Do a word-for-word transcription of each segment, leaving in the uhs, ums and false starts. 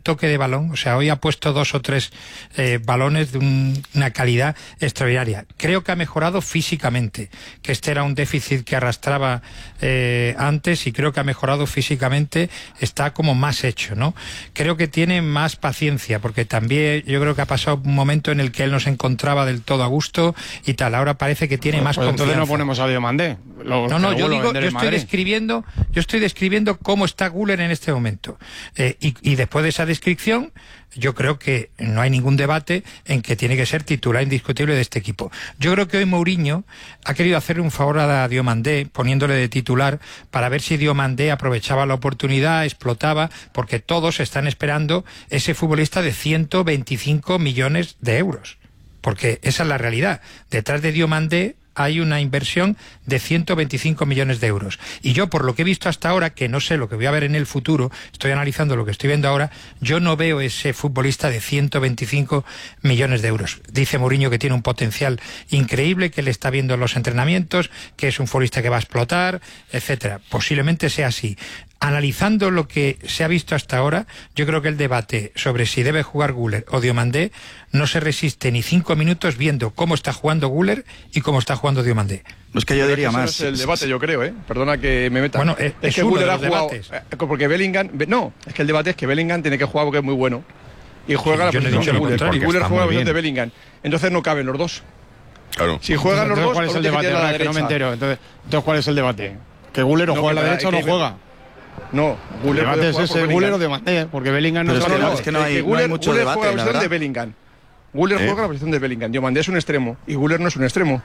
toque de balón. O sea, hoy ha puesto dos o tres eh, balones de un, una calidad extraordinaria. Creo que ha mejorado físicamente, que este era un déficit que arrastraba eh, antes, y creo que ha mejorado físicamente, está como más hecho, ¿no? Creo que tiene más paciencia, porque también yo creo que ha pasado un momento en el que él no se encontraba del todo a gusto y tal. Ahora parece que tiene más pues confianza. Entonces no ponemos a Diomandé. Lo, no, no, yo digo, yo estoy Madrid. describiendo, yo estoy describiendo cómo está Güler en este momento. Eh, y, y después de esa descripción, yo creo que no hay ningún debate en que tiene que ser titular indiscutible de este equipo. Yo creo que hoy Mourinho ha querido hacerle un favor a Diomandé poniéndole de titular para ver si Diomandé aprovechaba la oportunidad, explotaba, porque todos están esperando ese futbolista de ciento veinticinco millones de euros. Porque esa es la realidad. Detrás de Diomandé hay una inversión de ciento veinticinco millones de euros. Y yo, por lo que he visto hasta ahora, que no sé lo que voy a ver en el futuro, estoy analizando lo que estoy viendo ahora, yo no veo ese futbolista de ciento veinticinco millones de euros. Dice Mourinho que tiene un potencial increíble, que le está viendo en los entrenamientos, que es un futbolista que va a explotar, etcétera. Posiblemente sea así. Analizando lo que se ha visto hasta ahora, yo creo que el debate sobre si debe jugar Güler o Diomandé no se resiste ni cinco minutos viendo cómo está jugando Güler y cómo está jugando Diomandé. Es que yo diría más. más. Es el debate, yo creo, ¿eh? Perdona que me meta. Bueno, es, es es que uno Güler de ha los jugado. debates. Porque Bellingham. No, es que el debate es que Bellingham tiene que jugar porque es muy bueno. Y juega Sí, la posición de Güler. Y Güler juega la posición de Bellingham. Entonces no caben los dos. Claro. Si juegan los entonces, dos, ¿cuál es el debate? la Que no me entero. Entonces, entonces, ¿cuál es el debate? ¿Que Güler o No, juega a la que- derecha o no que- juega? No, Güler El debate es ese, Güler o Diomandé, porque Bellingham no Pero es es que no, no, es que no hay, que no Güler, hay mucho Güler debate, juega la la posición de verdad. Bellingham. Güler ¿Eh? juega la posición de Bellingham. Diomandé es un extremo y Güler no es un extremo.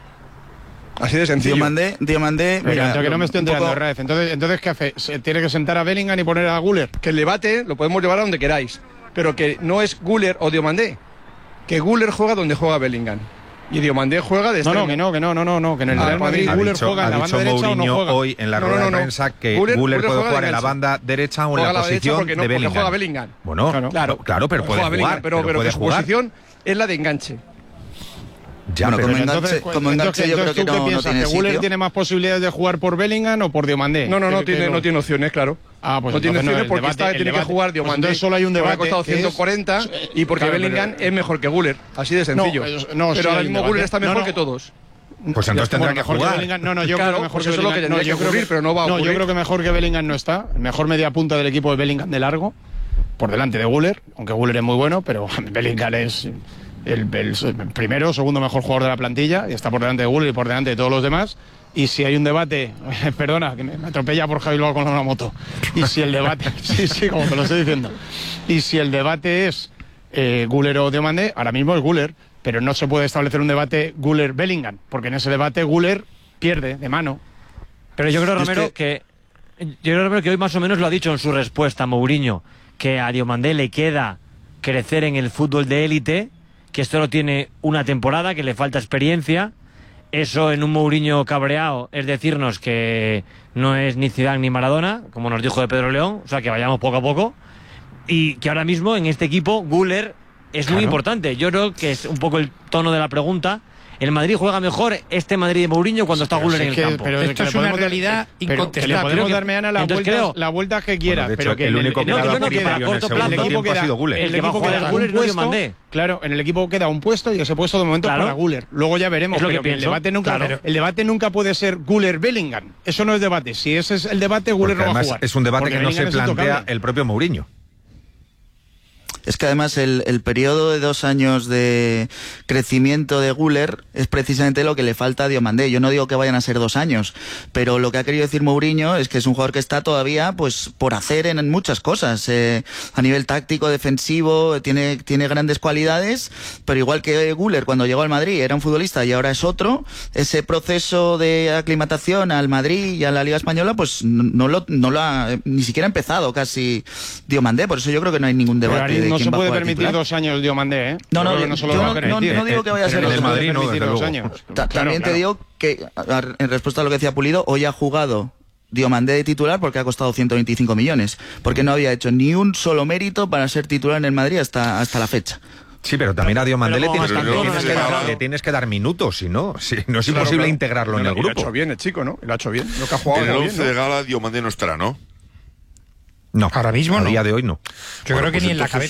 Así de sencillo. Diomandé, Diomandé, Pero mira, entonces que no me estoy un enterando, poco- Raez. Entonces, entonces, ¿qué hace? ¿Se tiene que sentar a Bellingham y poner a Güler? Que el debate lo podemos llevar a donde queráis, pero que no es Güler o Diomandé. Que Güler juega donde juega Bellingham. Y Diomandé juega de No, extremo. no, que no, que no, no, no, no, que en el Ah, Real Madrid ha Güler dicho, juega en ha la dicho banda derecha o no Mourinho juega. hoy en la No, rueda no, no, de prensa que Güler- Güler Güler puede juega jugar de en la enganche. banda derecha o en Juega la a la derecha posición porque no- de porque Bellingham. juega Bellingham. Bueno, Claro. claro, claro, pero puede Juega Bellingham, jugar, pero, pero puede que su jugar. posición es la de enganche. Ya, Bueno, pero como enganche, Entonces, como entonces, enganche yo creo entonces, que ¿tú qué no, no piensas? tiene ¿Que Güler sitio. tiene más posibilidades de jugar por Bellingham o por Diomandé? No, no, no ¿Qué- tiene, qué- no tiene opciones, claro. Ah, pues no tiene entonces no, opciones el porque debate- está, el tiene que debate- jugar pues Diomandé. entonces solo hay un porque debate ha costado que es- ciento cuarenta y porque Claro, pero- Bellingham es mejor que Güler. Así de sencillo. No, es- no, sí, pero ahora hay un mismo debate. Güler está mejor No, no. que todos. Pues entonces tendrá Bueno, que mejor jugar. Bellingham- no, no, yo Claro, creo que mejor pues que eso es lo que Bellingham- tendría no, yo que creo ocurrir, pero no va a No, yo ocurrir. creo que mejor que Bellingham no está. El mejor media punta del equipo es Bellingham de largo, por delante de Güler, aunque Güler es muy bueno, pero Bellingham es el, el primero o segundo mejor jugador de la plantilla y está por delante de Güler y por delante de todos los demás. Y si hay un debate, perdona, que me me atropella por Javi luego con una moto. Y si el debate, sí, sí, como te lo estoy diciendo. Y si el debate es eh, Güler o Diomandé, ahora mismo es Güler, pero no se puede establecer un debate Güler-Bellingham, porque en ese debate Güler pierde de mano. Pero yo creo, Es Romero, que... yo creo, Romero, que hoy más o menos lo ha dicho en su respuesta Mourinho, que a Diomandé le queda crecer en el fútbol de élite, que esto no tiene una temporada, que le falta experiencia. Eso en un Mourinho cabreado es decirnos que no es ni Zidane ni Maradona, como nos dijo de Pedro León, o sea, que vayamos poco a poco. Y que ahora mismo en este equipo Güler es muy importante. Yo creo que es un poco el tono de la pregunta. El Madrid juega mejor este Madrid de Mourinho cuando está Pero Güler si en es el que- campo. pero Esto que es le una podemos dar- realidad pero que le incontestable. podemos Creo dar que- mañana las entonces vueltas, creo- la vuelta que quiera, Bueno, de pero hecho, que el en único que en le ha dado equipo por queda- en el corto segundo plazo, tiempo ha sido Güler. en El el que va a equipo jugar queda es un Güler, no puesto, Diomandé. claro, en el equipo queda un puesto y ese puesto de momento Claro. para Güler. Luego ya veremos, Es lo que pero que el pienso. debate nunca, Claro. el debate nunca puede ser Güler-Bellingham. Eso no es debate. Si ese es el debate, Güler Porque no va a además jugar. es un debate Porque que no se Bellingham es plantea intocable. el propio Mourinho. Es que además el, el periodo de dos años de crecimiento de Güler es precisamente lo que le falta a Diomandé. Yo no digo que vayan a ser dos años, pero lo que ha querido decir Mourinho es que es un jugador que está todavía pues por hacer en, en muchas cosas. Eh, a nivel táctico, defensivo, tiene, tiene grandes cualidades, pero igual que Güler cuando llegó al Madrid era un futbolista y ahora es otro, ese proceso de aclimatación al Madrid y a la Liga Española pues no, no lo, no lo ha ni siquiera ha empezado casi Diomandé. Por eso yo creo que no hay ningún Pero debate de no quién se va a puede jugar permitir titular. dos años Diomandé, ¿eh? No, Yo no, creo que yo no se lo no- va a no- permitir. no digo que vaya a Pero ser no dos se puede Madrid, no, permitir desde dos luego. años. Ta- Claro, También te claro. digo que, a- en respuesta a lo que decía Pulido, hoy ha jugado Diomandé de titular porque ha costado ciento veinticinco millones, porque no había hecho ni un solo mérito para ser titular en el Madrid hasta, hasta la fecha. Sí, pero también a Diomandé le Pero tienes, como le hasta tienes todo que no dar, se le va. tienes que dar minutos, si no, si no es Claro, imposible claro. integrarlo en No, el y Lo ha grupo. hecho bien el chico, ¿no? Y Lo ha hecho bien. Lo que ha jugado En el lo ha hecho once bien, de ¿no? gala Diomandé no estará, ¿no? No, Ahora mismo a no. día de hoy no. Yo Bueno, creo que pues ni en la entonces- cabeza